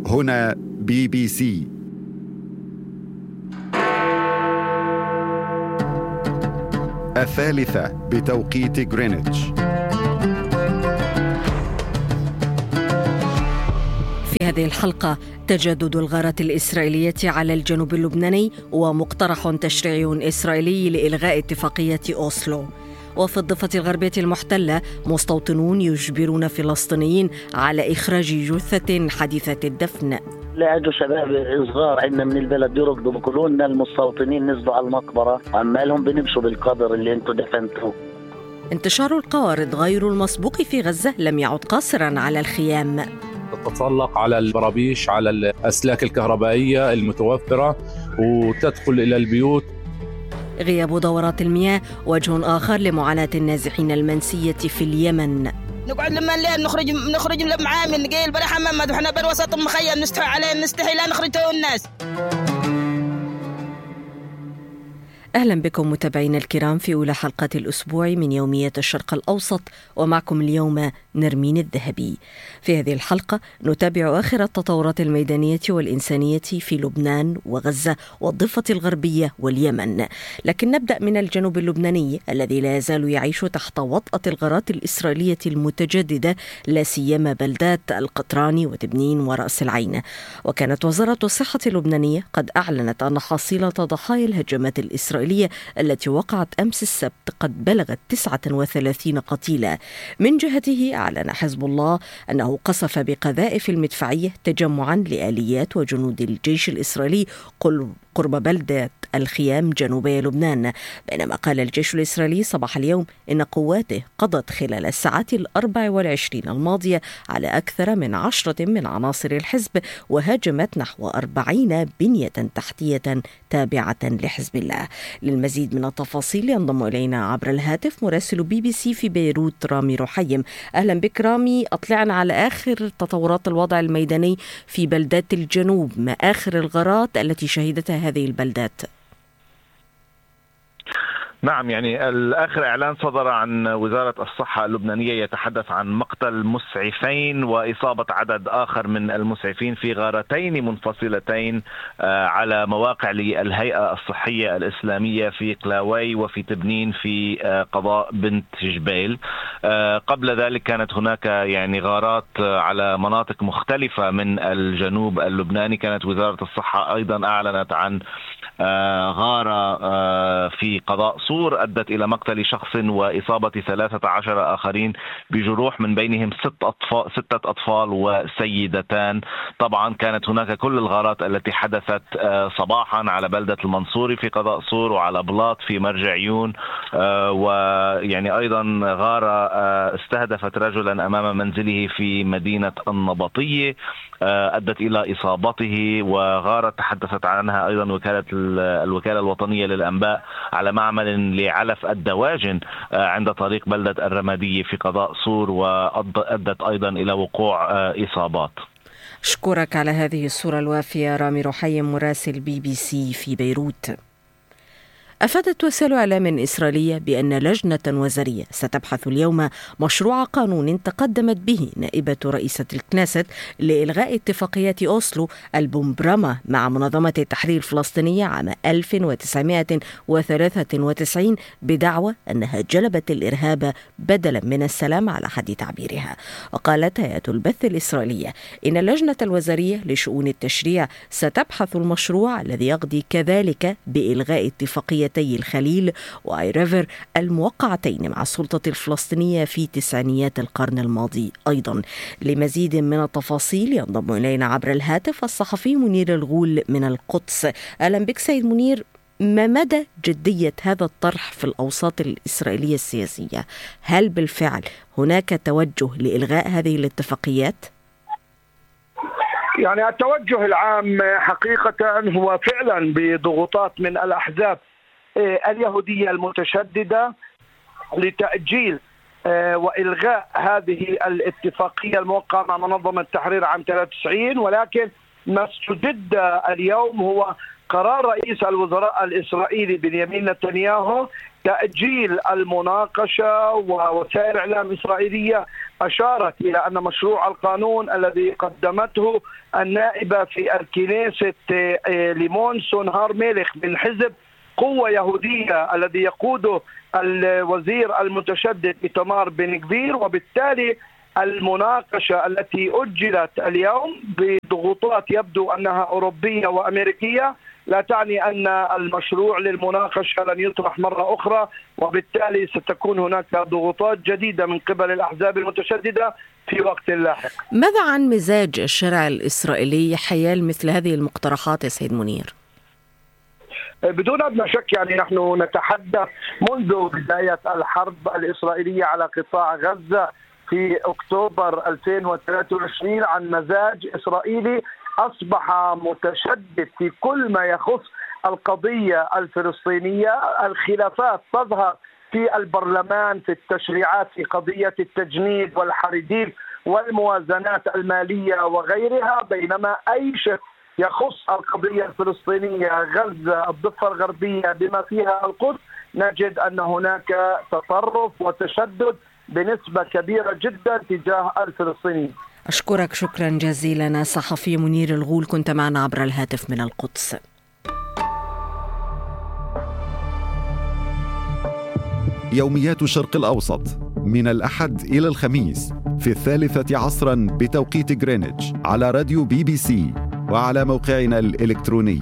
هنا BBC. الثالثة بتوقيت غرينتش. في هذه الحلقة تجدد الغارات الإسرائيلية على الجنوب اللبناني ومقترح تشريعي إسرائيلي لإلغاء اتفاقية أوسلو. وفي الضفة الغربية المحتلة مستوطنون يجبرون فلسطينيين على إخراج جثة حديثة الدفن. لقوا شباب صغار عندنا من البلد يركضوا بيقولوا لنا المستوطنين نزلوا على المقبرة وعمالهم بنمشوا بالقبر اللي انتم دفنتوه. انتشار القوارض غير المسبوق في غزة لم يعد قاصرا على الخيام. تتسلق على البرابيش، على الأسلاك الكهربائية المتوفرة وتدخل إلى البيوت. غياب دورات المياه وجه آخر لمعاناة النازحين المنسية في اليمن. نقعد لما الليل نخرج معامل نقيل بلا حمام، احنا بين وسط المخيم نستحي لا نخرج تو الناس. أهلا بكم متابعينا الكرام في أولى حلقات الأسبوع من يومية الشرق الأوسط، ومعكم اليوم نرمين الذهبي. في هذه الحلقة نتابع آخر التطورات الميدانية والإنسانية في لبنان وغزة والضفة الغربية واليمن، لكن نبدأ من الجنوب اللبناني الذي لا يزال يعيش تحت وطأة الغارات الإسرائيلية المتجددة، لا سيما بلدات القطراني وتبنين ورأس العين. وكانت وزارة الصحة اللبنانية قد أعلنت أن حصيلة ضحايا الهجمات الإسرائيلية التي وقعت أمس السبت قد بلغت 39 قتيلا. من جهته أعلن حزب الله أنه قصف بقذائف المدفعية تجمعا لآليات وجنود الجيش الإسرائيلي قرب بلدة الخيام جنوبي لبنان، بينما قال الجيش الإسرائيلي صباح اليوم إن قواته قضت خلال الساعات 24 الماضية على أكثر من 10 من عناصر الحزب، وهاجمت نحو 40 بنية تحتية تابعة لحزب الله. للمزيد من التفاصيل ينضم إلينا عبر الهاتف مراسل BBC في بيروت رامي رحيم. أهلا بك رامي، أطلعنا على آخر تطورات الوضع الميداني في بلدات الجنوب، ما آخر الغارات التي شهدتها هذه البلدات؟ نعم، يعني الآخر إعلان صدر عن وزارة الصحة اللبنانية يتحدث عن مقتل مسعفين وإصابة عدد آخر من المسعفين في غارتين منفصلتين على مواقع للهيئة الصحية الإسلامية في قلاوي وفي تبنين في قضاء بنت جبيل. قبل ذلك كانت هناك يعني غارات على مناطق مختلفة من الجنوب اللبناني. كانت وزارة الصحة أيضا أعلنت عن غارة في قضاء صور أدت إلى مقتل شخص وإصابة 13 آخرين بجروح، من بينهم 6 أطفال وسيدتان. طبعا كانت هناك كل الغارات التي حدثت صباحا على بلدة المنصوري في قضاء صور وعلى بلاط في مرج عيون، ويعني أيضا غارة استهدفت رجلا أمام منزله في مدينة النبطية أدت إلى إصابته، وغارة تحدثت عنها أيضا الوكالة الوطنية للأنباء على معمل لعلف الدواجن عند طريق بلدة الرمادية في قضاء صور، وأدت أيضا إلى وقوع إصابات. أشكرك على هذه الصورة الوافية رامي رحيم مراسل BBC في بيروت. أفادت وسائل إعلام إسرائيلية بأن لجنة وزارية ستبحث اليوم مشروع قانون تقدمت به نائبة رئيسة الكنيست لإلغاء اتفاقية أوسلو المبرمة مع منظمة التحرير الفلسطينية عام 1993 بدعوى أنها جلبت الإرهاب بدلا من السلام على حد تعبيرها. وقالت هيئة البث الإسرائيلية إن اللجنة الوزارية لشؤون التشريع ستبحث المشروع الذي يقضي كذلك بإلغاء اتفاقية الخليل وآي ريفر الموقعتين مع السلطة الفلسطينية في تسعينيات القرن الماضي. أيضا لمزيد من التفاصيل ينضم إلينا عبر الهاتف الصحفي منير الغول من القدس. أهلا بك سيد منير، ما مدى جدية هذا الطرح في الأوساط الإسرائيلية السياسية؟ هل بالفعل هناك توجه لإلغاء هذه الاتفاقيات؟ يعني التوجه العام حقيقة هو فعلا بضغوطات من الأحزاب اليهودية المتشددة لتأجيل وإلغاء هذه الاتفاقية الموقعة مع منظمة التحرير عام 93. ولكن ما استجد اليوم هو قرار رئيس الوزراء الإسرائيلي بنيامين نتنياهو تأجيل المناقشة، ووسائل إعلام إسرائيلية أشارت إلى أن مشروع القانون الذي قدمته النائبة في الكنيسة ليمون سونهار ميلخ من حزب قوة يهودية الذي يقوده الوزير المتشدد إيتمار بن غفير، وبالتالي المناقشة التي أجلت اليوم بضغوطات يبدو أنها أوروبية وأمريكية لا تعني أن المشروع للمناقشة لن يطرح مرة أخرى، وبالتالي ستكون هناك ضغوطات جديدة من قبل الأحزاب المتشددة في وقت لاحق. ماذا عن مزاج الشارع الإسرائيلي حيال مثل هذه المقترحات يا سيد منير؟ بدون أدنى شك يعني نحن نتحدث منذ بداية الحرب الإسرائيلية على قطاع غزة في أكتوبر 2023 عن مزاج إسرائيلي أصبح متشدد في كل ما يخص القضية الفلسطينية. الخلافات تظهر في البرلمان، في التشريعات، في قضية التجنيد والحريديم والموازنات المالية وغيرها، بينما أي شيء يخص القضية الفلسطينية، غزة، الضفة الغربية بما فيها القدس، نجد أن هناك تطرف وتشدد بنسبة كبيرة جدا تجاه الفلسطينيين. أشكرك شكرا جزيلا الصحفي منير الغول، كنت معنا عبر الهاتف من القدس. يوميات الشرق الأوسط من الأحد إلى الخميس في 13:00 بتوقيت غرينتش على راديو BBC وعلى موقعنا الإلكتروني.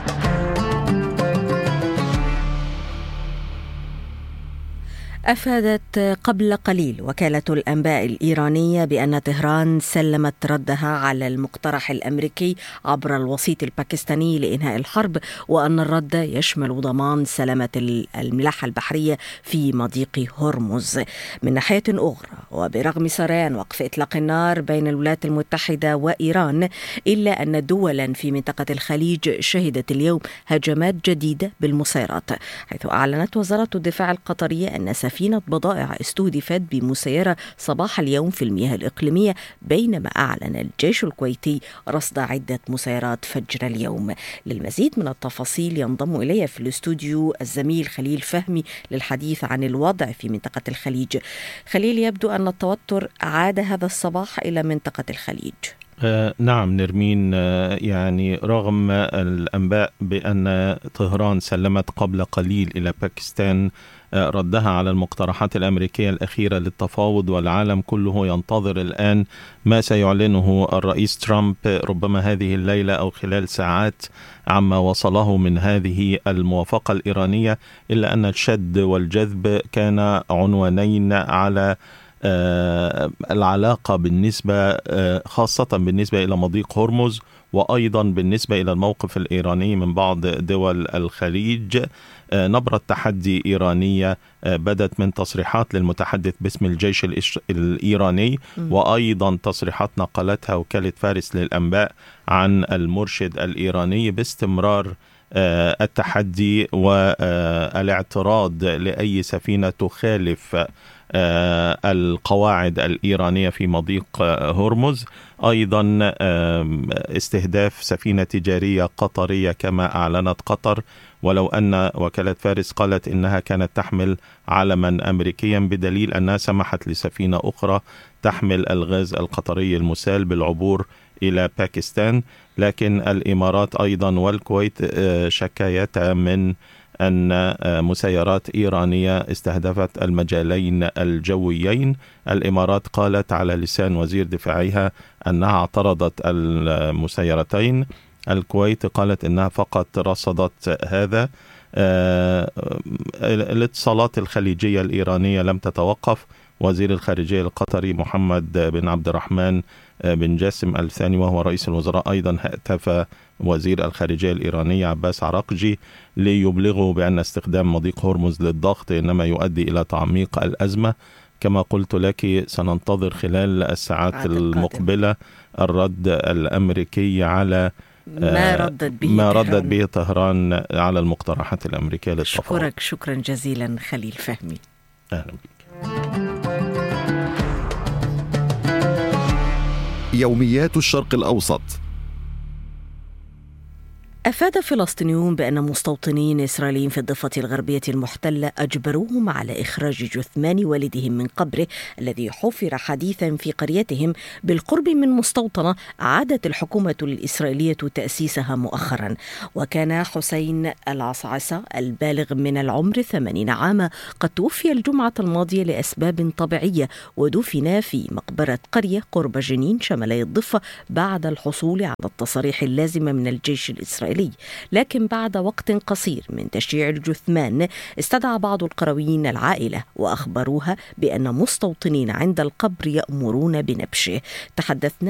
أفادت قبل قليل وكالة الأنباء الإيرانية بأن طهران سلمت ردها على المقترح الأمريكي عبر الوسيط الباكستاني لإنهاء الحرب، وأن الرد يشمل ضمان سلامة الملاحة البحرية في مضيق هرمز. من ناحية أخرى، وبرغم سريان وقف إطلاق النار بين الولايات المتحدة وإيران، إلا أن دولا في منطقة الخليج شهدت اليوم هجمات جديدة بالمسيرات، حيث أعلنت وزارة الدفاع القطرية أن سفينة بضائع استهدفت بمسيرة صباح اليوم في المياه الإقليمية، بينما أعلن الجيش الكويتي رصد عدة مسيرات فجر اليوم. للمزيد من التفاصيل ينضم إلي في الاستوديو الزميل خليل فهمي للحديث عن الوضع في منطقة الخليج. خليل، يبدو أن التوتر عاد هذا الصباح إلى منطقة الخليج. نعم نرمين، يعني رغم الأنباء بأن طهران سلمت قبل قليل إلى باكستان ردها على المقترحات الأمريكية الأخيرة للتفاوض، والعالم كله ينتظر الآن ما سيعلنه الرئيس ترامب ربما هذه الليلة أو خلال ساعات عما وصله من هذه الموافقة الإيرانية، إلا أن الشد والجذب كان عنوانين على العلاقة بالنسبة خاصة بالنسبة إلى مضيق هرمز، وأيضا بالنسبة إلى الموقف الإيراني من بعض دول الخليج. نبرة تحدي إيرانية بدت من تصريحات للمتحدث باسم الجيش الإيراني، وأيضا تصريحات نقلتها وكالة فارس للأنباء عن المرشد الإيراني باستمرار التحدي والاعتراض لأي سفينة تخالف القواعد الإيرانية في مضيق هرمز. أيضا استهداف سفينة تجارية قطرية كما أعلنت قطر، ولو أن وكالة فارس قالت إنها كانت تحمل علما أمريكيا، بدليل أنها سمحت لسفينة أخرى تحمل الغاز القطري المسال بالعبور إلى باكستان. لكن الإمارات أيضا والكويت شكايتا من أن مسيرات إيرانية استهدفت المجالين الجويين. الإمارات قالت على لسان وزير دفاعها أنها اعترضت المسيرتين، الكويت قالت أنها فقط رصدت هذا. الاتصالات الخليجية الإيرانية لم تتوقف. وزير الخارجية القطري محمد بن عبد الرحمن بن جاسم الثاني وهو رئيس الوزراء أيضا هاتف وزير الخارجية الإيرانية عباس عراقجي ليبلغوا بأن استخدام مضيق هرمز للضغط إنما يؤدي إلى تعميق الأزمة. كما قلت لك سننتظر خلال الساعات المقبلة الرد الأمريكي على ما ردت به طهران على المقترحات الأمريكية للتفاوض. أشكرك شكرا جزيلا خليل فهمي. أهلا بك. يوميات الشرق الأوسط. أفاد فلسطينيون بأن مستوطنين إسرائيليين في الضفة الغربية المحتلة أجبروهم على إخراج جثمان والدهم من قبره الذي حفر حديثا في قريتهم بالقرب من مستوطنة عادت الحكومة الإسرائيلية تأسيسها مؤخرا. وكان حسين العصعصة البالغ من العمر 80 عاما قد توفي الجمعة الماضية لأسباب طبيعية، ودفن في مقبرة قرية قرب جنين شمالي الضفة بعد الحصول على التصاريح اللازمة من الجيش الإسرائيلي. لكن بعد وقت قصير من تشييع الجثمان استدعى بعض القرويين العائلة وأخبروها بأن مستوطنين عند القبر يأمرون بنبشه. تحدثنا